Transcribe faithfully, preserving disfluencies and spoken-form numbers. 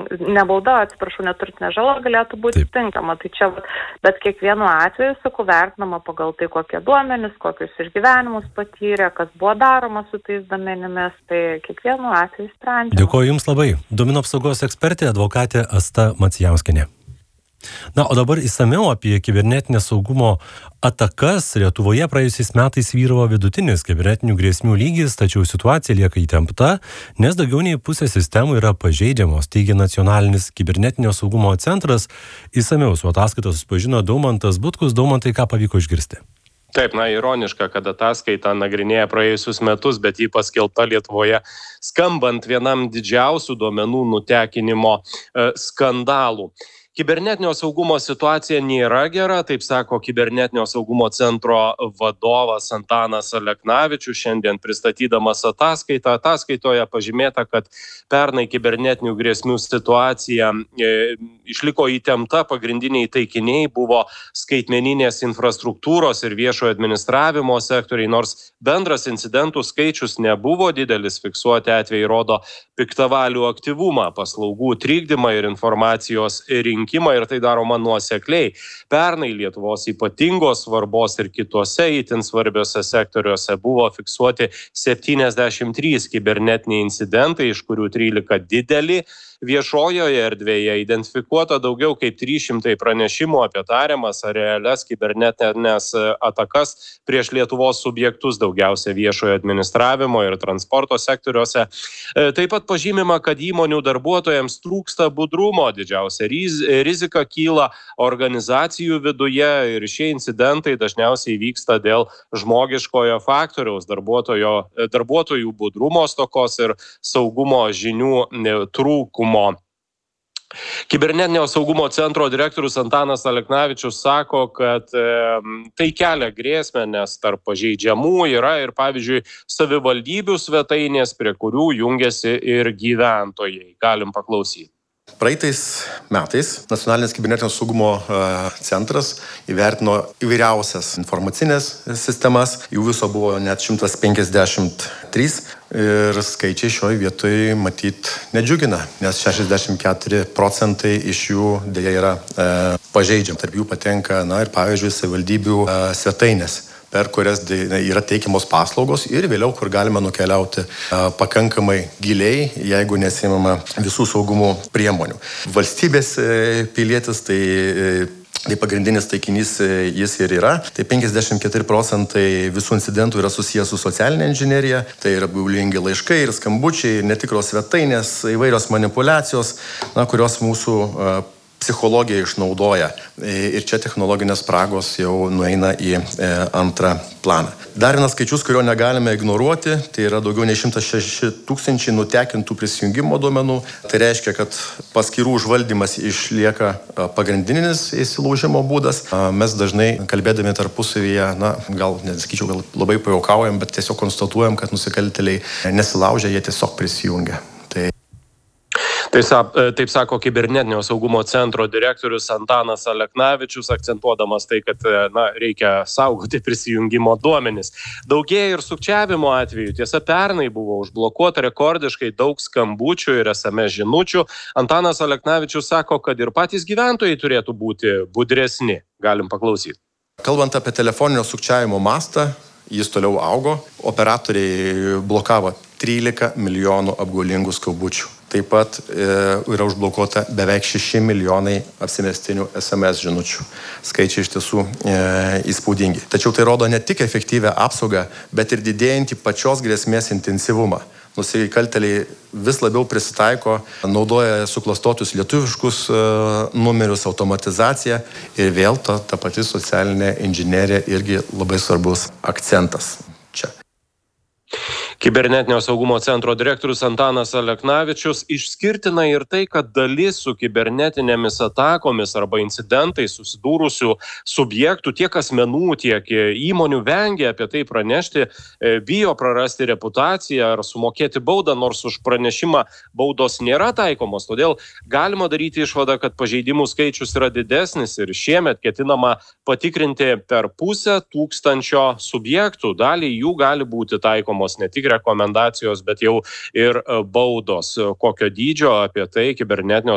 ne bauda, atsiprašau, neturtinė žala galėtų būti Taip. tinkama. Tai čia, bet kiekvienu atveju, sakau, vertinama pagal tai, kokie duomenys, kokius išgyvenimus patyrė, kas buvo daroma su tais duomenimis, tai kiekvienu atveju sprendžiama. Dėkuoju Jums labai. Duomenų apsaugos ekspertė, advokatė Asta Macijauskienė. Na, o dabar įsamiau apie kibernetinio saugumo atakas. Lietuvoje praėjusiais metais vyravo vidutinis kibernetinių grėsmių lygis, tačiau situacija lieka įtempta, nes daugiau nei pusė sistemų yra pažeidžiamos, teigia Nacionalinis kibernetinio saugumo centras. Įsamiau su ataskaita susipažino Daumantas Butkus. Daumantai, ką pavyko išgirsti? Taip, na, ironiška, kad ataskaita nagrinėja praėjusius metus, bet jį paskelbta Lietuvoje skambant vienam didžiausių duomenų nutekinimo e, skandalų. Kibernetinio saugumo situacija nėra gera, taip sako Kibernetinio saugumo centro vadovas Antanas Aleknavičius, šiandien pristatydamas ataskaitą. Ataskaitoje pažymėta, kad pernai kibernetinių grėsmių situacija e, išliko įtempta, pagrindiniai taikiniai buvo skaitmeninės infrastruktūros ir viešojo administravimo sektoriai, nors bendras incidentų skaičius nebuvo didelis, fiksuoti atvejai rodo piktavalių aktyvumą, paslaugų trikdymą ir informacijos rinkimą. Ir tai daroma nuosekliai. Pernai Lietuvos ypatingos svarbos ir kitose itin svarbiose sektoriuose buvo fiksuoti septyniasdešimt trys kibernetiniai incidentai, iš kurių trylika dideli. Viešojoje erdvėje identifikuota daugiau kaip trys šimtai pranešimų apie tariamas ar realias kibernetinės atakas prieš Lietuvos subjektus, daugiausia viešojo administravimo ir transporto sektoriuose. Taip pat pažymima, kad įmonių darbuotojams trūksta budrumo, didžiausia rizika kyla organizacijų viduje ir šie incidentai dažniausiai vyksta dėl žmogiškojo faktoriaus, darbuotojų budrumo stokos ir saugumo žinių trūkumo. Kibernetinio saugumo centro direktorius Antanas Aleknavičius sako, kad e, tai kelia grėsmę, nes tarp pažeidžiamų yra ir, pavyzdžiui, savivaldybių svetainės, prie kurių jungiasi ir gyventojai. Galim paklausyti. Praeitais metais Nacionalinis kibernetinio saugumo centras įvertino įvairiausias informacinės sistemas, jų viso buvo net šimtas penkiasdešimt trys ir skaičiai šioje vietoje matyt nedžiugina, nes šešiasdešimt keturi procentai iš jų dėja yra e, pažeidžiami. Tarp jų patenka, na ir pavyzdžiui, savivaldybių e, svetainės, per kurias yra teikiamos paslaugos ir vėliau, kur galima nukeliauti pakankamai giliai, jeigu nesimama visų saugumo priemonių. Valstybės pilietis, tai, tai pagrindinis taikinys jis ir yra. Tai penkiasdešimt keturi procentai visų incidentų yra susijęs su socialinė inžinerija, tai yra apgaulingi laiškai ir skambučiai, netikros svetainės, įvairios manipulacijos, na, kurios mūsų psichologija išnaudoja. Ir čia technologinės spragos jau nueina į e, antrą planą. Dar vienas skaičius, kurio negalime ignoruoti, tai yra daugiau nei šimtas šeši tūkstančiai nutekintų prisijungimo duomenų. Tai reiškia, kad paskyrų užvaldymas išlieka pagrindinis įsilaužimo būdas. Mes dažnai kalbėdami tarpusavyje, na, gal, nesakyčiau, gal labai pajuokaujam, bet tiesiog konstatuojam, kad nusikaltėliai nesilaužia, jie tiesiog prisijungia. Tai Tai taip sako Kibernetinio saugumo centro direktorius Antanas Aleknavičius, akcentuodamas tai, kad na, reikia saugoti prisijungimo duomenis. Daugėja ir sukčiavimo atveju. Tiesa, pernai buvo užblokuota rekordiškai daug skambučių ir es em es žinučių. Antanas Aleknavičius sako, kad ir patys gyventojai turėtų būti budresni. Galim paklausyti. Kalbant apie telefoninio sukčiavimo mastą, jis toliau augo. Operatoriai blokavo trylika milijonų apgaulingų skambučių. Taip pat e, yra užblokuota beveik šeši milijonai apsimestinių es em es žinučių. Skaičiai iš tiesų e, įspūdingi. Tačiau tai rodo ne tik efektyvią apsaugą, bet ir didėjantį pačios grėsmės intensyvumą. Nusikaltėliai vis labiau prisitaiko, naudoja suklastotus lietuviškus e, numerius, automatizaciją ir vėl ta, ta pati socialinė inžinerija irgi labai svarbus akcentas čia. Kibernetinio saugumo centro direktorius Antanas Aleknavičius išskirtina ir tai, kad dalis su kibernetinėmis atakomis arba incidentais susidūrusių subjektų, tiek asmenų, tiek įmonių vengia apie tai pranešti, bijo prarasti reputaciją ar sumokėti baudą, nors už pranešimą baudos nėra taikomos. Todėl galima daryti išvadą, kad pažeidimų skaičius yra didesnis ir šiemet ketinama patikrinti per pusę tūkstančio subjektų. Dalį jų gali būti taikomos ne tik rekomendacijos, bet jau ir baudos. Kokio dydžio, apie tai Kibernetinio